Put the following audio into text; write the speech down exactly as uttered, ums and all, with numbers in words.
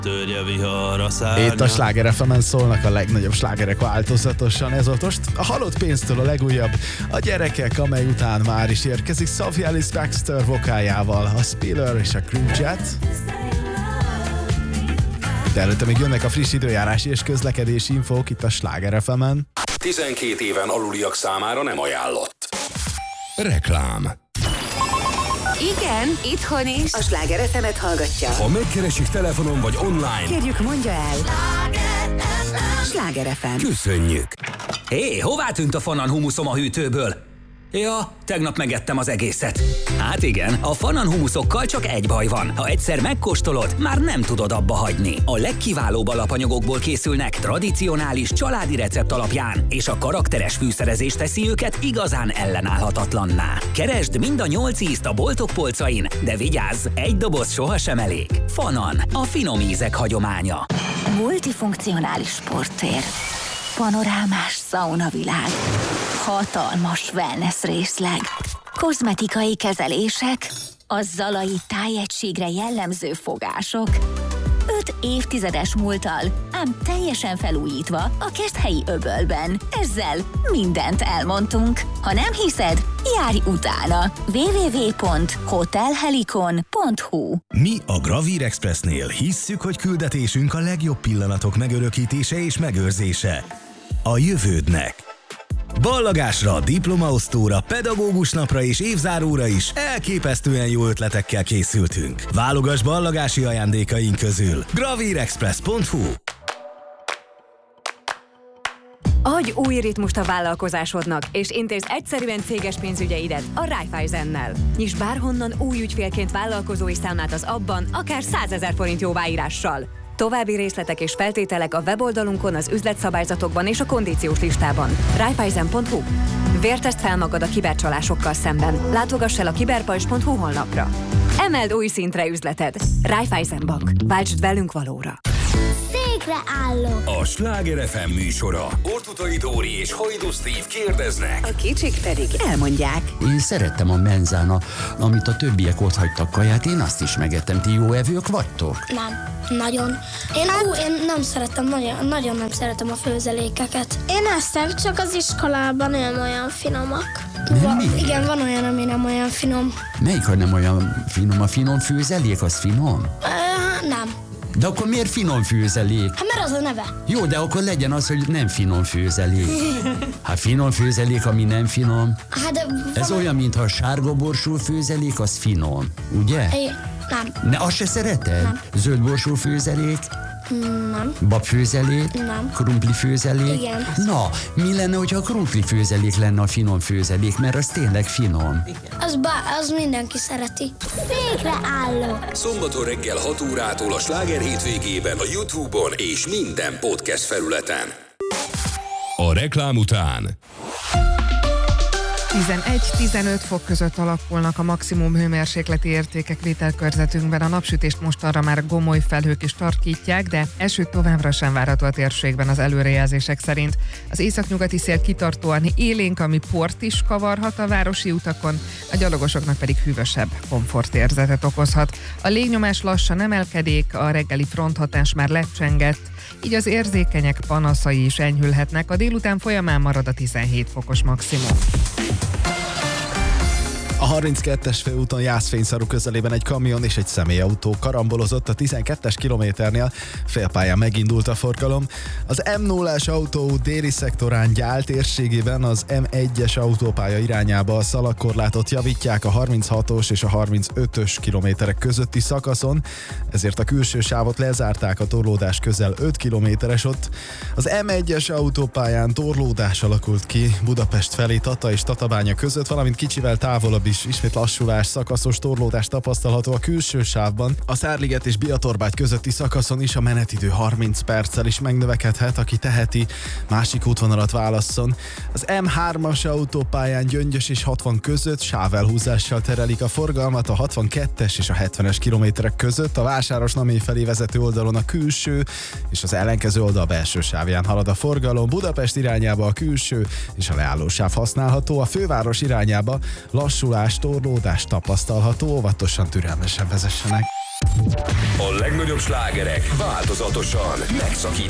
Törje vihar a szárnya. Itt a Sláger ef emen szólnak a legnagyobb slágerek változatosan. Ez volt most a Halott pénztől a legújabb. A gyerekek, amely után már is érkezik Sophie Ellis Bextor vokájával, a Spiller és a Crew Jet. De előtte még jönnek a friss időjárási és közlekedési infók itt a Sláger ef emen. tizenkét éven aluliak számára nem ajánlott. Reklám. Igen, itthon is. A Sláger ef emet hallgatja. Ha megkeresik telefonon vagy online, kérjük, mondja el. Sláger ef em. Köszönjük. Hé, hová tűnt a Fanan humuszom a hűtőből? Ja, tegnap megettem az egészet. Hát igen, a Fanan humuszokkal csak egy baj van. Ha egyszer megkóstolod, már nem tudod abba hagyni. A legkiválóbb alapanyagokból készülnek, tradicionális családi recept alapján, és a karakteres fűszerezés teszi őket igazán ellenállhatatlanná. Keresd mind a nyolc ízt a boltok polcain, de vigyázz, egy doboz sohasem elég. Fanan, a finom ízek hagyománya. Multifunkcionális sporttér. Panorámás szaunavilág. Hatalmas wellness részleg. Kozmetikai kezelések. A zalai tájegységre jellemző fogások. Öt évtizedes múlttal, ám teljesen felújítva a Keszthelyi öbölben. Ezzel mindent elmondtunk. Ha nem hiszed, járj utána. double-u double-u double-u pont hotel helikon pont hu. Mi a Gravír Expressnél hisszük, hogy küldetésünk a legjobb pillanatok megörökítése és megőrzése. A jövődnek. Ballagásra, diplomaosztóra, pedagógus napra és évzáróra is elképesztően jó ötletekkel készültünk. Válogass ballagási ajándékaink közül. gravír express pont hu. Adj új ritmust a vállalkozásodnak, és intézd egyszerűen céges pénzügyeidet a Raiffeisennel. Nyisd bárhonnan új ügyfélként vállalkozói számlát az abban, akár százezer forint jóváírással. További részletek és feltételek a weboldalunkon, az üzletszabályzatokban és a kondíciós listában. Raiffeisen pont hu. Vértezd fel magad a kibercsalásokkal szemben. Látogass el a kiberpajzs pont hu honlapra. Emeld új szintre üzleted. Raiffeisen Bank. Váltsd velünk valóra. Székre állok. A Sláger ef em műsora. Ortutai Dóri és Hajdú Steve kérdeznek. A kicsik pedig elmondják. Én szerettem a menzána, amit a többiek ott hagytak kaját, én azt is megettem. Ti jó evők vagytok? Nem, nagyon. Én, hát, ú, én nem szeretem, nagyon, nagyon nem szeretem a főzelékeket. Én eszem, csak az iskolában nem olyan finomak. Va, igen, van olyan, ami nem olyan finom. Melyik, ha nem olyan finom? A finom főzelék, az finom? Uh, nem. De akkor miért finom főzelék? Hát mert az a neve. Jó, de akkor legyen az, hogy nem finom főzelék. Hát finom főzelék, ami nem finom. Hát de ez van... olyan, mintha a sárga borsó főzelék, az finom, ugye? É, nem. Ne, azt se szereted? Nem. Zöld borsó főzelék? Nem. Babfőzelék? Nem. Krumpli főzelék? Igen. Na, mi lenne, hogyha a krumpli főzelék lenne a finom főzelék, mert az tényleg finom. Az, bá, az mindenki szereti. Székre állok. Szombaton reggel hat órától a Sláger hétvégében a YouTube-on és minden podcast felületen. A reklám után tizenegy-tizenöt fok között alakulnak a maximum hőmérsékleti értékek vételkörzetünkben. A napsütést mostanra már gomoly felhők is tarkítják, de eső továbbra sem várható a térségben az előrejelzések szerint. Az északnyugati szél kitartóan élénk, ami port is kavarhat a városi utakon, a gyalogosoknak pedig hűvösebb komfortérzetet okozhat. A légnyomás lassan emelkedik, a reggeli fronthatás már lecsengett, így az érzékenyek panaszai is enyhülhetnek, a délután folyamán marad a tizenhét fokos maximum. A harminckettes főúton Jászfényszaru közelében egy kamion és egy személyautó karambolozott a tizenkettes kilométernél, félpályán megindult a forgalom. Az em nullás autóút déli szektorán Gyál térségében az em egyes autópálya irányába a szalagkorlátot javítják a harminchatos és a harmincötös kilométerek közötti szakaszon, ezért a külső sávot lezárták, a torlódás közel öt kilométeres ott. Az em egyes autópályán torlódás alakult ki Budapest felé Tata és Tatabánya között, valamint kicsivel távolabb is ismét lassulás, szakaszos torlódás tapasztalható a külső sávban. A Szárliget és Biatorbágy közötti szakaszon is a menetidő harminc perccel is megnövekedhet, aki teheti, másik útvonalat válasszon. Az em hármas autópályán Gyöngyös és hatvan között sávelhúzással terelik a forgalmat, a hatvankettes és a hetvenes kilométerek között, a Vásárosnamény felé vezető oldalon a külső és az ellenkező oldal belső sávján halad a forgalom, Budapest irányába a külső és a leállósáv használható, a főváros irányába lassulás, torlódás tapasztalható, óvatosan, türelmesen vezessenek. A legnagyobb slágerek változatosan, megszakítva.